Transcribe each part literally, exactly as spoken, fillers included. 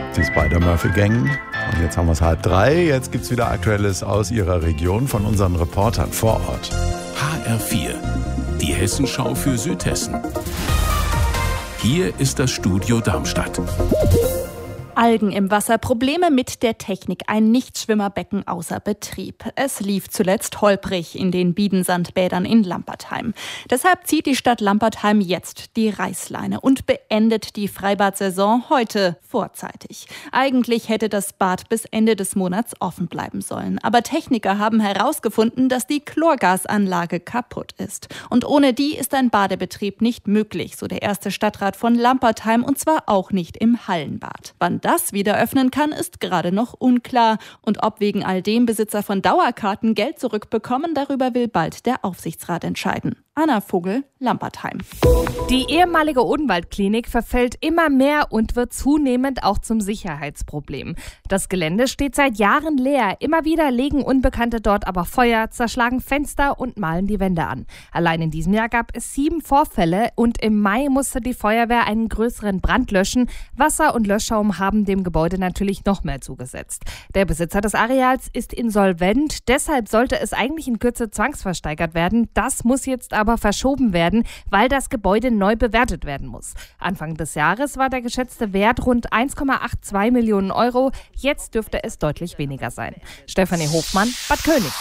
Die Spider-Murphy-Gang. Und jetzt haben wir es halb drei. Jetzt gibt es wieder Aktuelles aus Ihrer Region von unseren Reportern vor Ort. H R vier, die Hessenschau für Südhessen. Hier ist das Studio Darmstadt. Algen im Wasser, Probleme mit der Technik, ein Nichtschwimmerbecken außer Betrieb. Es lief zuletzt holprig in den Biedensandbädern in Lampertheim. Deshalb zieht die Stadt Lampertheim jetzt die Reißleine und beendet die Freibad-Saison heute vorzeitig. Eigentlich hätte das Bad bis Ende des Monats offen bleiben sollen. Aber Techniker haben herausgefunden, dass die Chlorgasanlage kaputt ist. Und ohne die ist ein Badebetrieb nicht möglich, so der erste Stadtrat von Lampertheim, und zwar auch nicht im Hallenbad. Wann das wieder öffnen kann, ist gerade noch unklar. Und ob wegen all dem Besitzer von Dauerkarten Geld zurückbekommen, darüber will bald der Aufsichtsrat entscheiden. Anna Vogel, Lampertheim. Die ehemalige Odenwaldklinik verfällt immer mehr und wird zunehmend auch zum Sicherheitsproblem. Das Gelände steht seit Jahren leer. Immer wieder legen Unbekannte dort aber Feuer, zerschlagen Fenster und malen die Wände an. Allein in diesem Jahr gab es sieben Vorfälle und im Mai musste die Feuerwehr einen größeren Brand löschen. Wasser und Löschschaum haben dem Gebäude natürlich noch mehr zugesetzt. Der Besitzer des Areals ist insolvent, deshalb sollte es eigentlich in Kürze zwangsversteigert werden. Das muss jetzt aber verschoben werden, weil das Gebäude neu bewertet werden muss. Anfang des Jahres war der geschätzte Wert rund eins Komma zweiundachtzig Millionen Euro. Jetzt dürfte es deutlich weniger sein. Stefanie Hofmann, Bad König.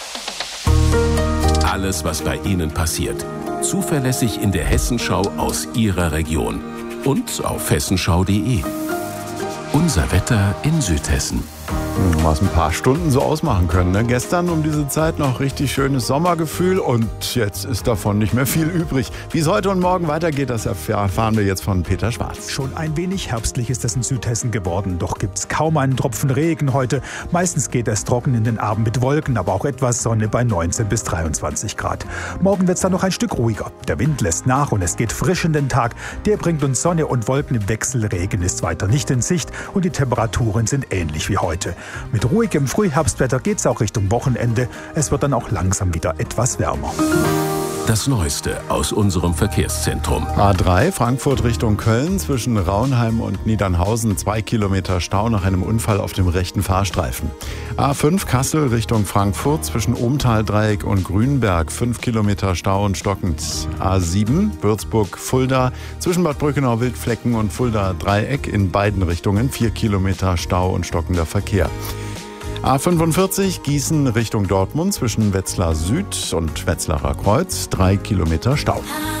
Alles, was bei Ihnen passiert. Zuverlässig in der Hessenschau aus Ihrer Region. Und auf hessenschau punkt de. Unser Wetter in Südhessen. Was ein paar Stunden so ausmachen können. Ne? Gestern um diese Zeit noch richtig schönes Sommergefühl und jetzt ist davon nicht mehr viel übrig. Wie es heute und morgen weitergeht, das erfahren wir jetzt von Peter Schwarz. Schon ein wenig herbstlich ist es in Südhessen geworden, doch gibt es kaum einen Tropfen Regen heute. Meistens geht es trocken in den Abend mit Wolken, aber auch etwas Sonne bei neunzehn bis dreiundzwanzig Grad. Morgen wird es dann noch ein Stück ruhiger. Der Wind lässt nach und es geht frisch in den Tag. Der bringt uns Sonne und Wolken im Wechsel. Regen ist weiter nicht in Sicht und die Temperaturen sind ähnlich wie heute. Mit ruhigem Frühherbstwetter geht es auch Richtung Wochenende. Es wird dann auch langsam wieder etwas wärmer. Das Neueste aus unserem Verkehrszentrum. A drei Frankfurt Richtung Köln zwischen Raunheim und Niedernhausen. Zwei Kilometer Stau nach einem Unfall auf dem rechten Fahrstreifen. A fünf Kassel Richtung Frankfurt zwischen Ohmtal-Dreieck und Grünberg. Fünf Kilometer Stau und stockend. A sieben Würzburg-Fulda zwischen Bad Brückenau-Wildflecken und Fulda-Dreieck in beiden Richtungen. Vier Kilometer Stau und stockender Verkehr. A fünfundvierzig Gießen Richtung Dortmund zwischen Wetzlar Süd und Wetzlarer Kreuz. Drei Kilometer Stau.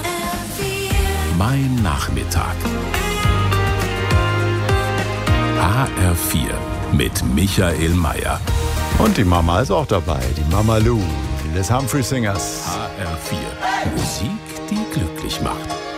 Mein Nachmittag. H R vier mit Michael Mayer. Und die Mama ist auch dabei, die Mama Lou, des Humphrey Singers. H R vier. Musik, die glücklich macht.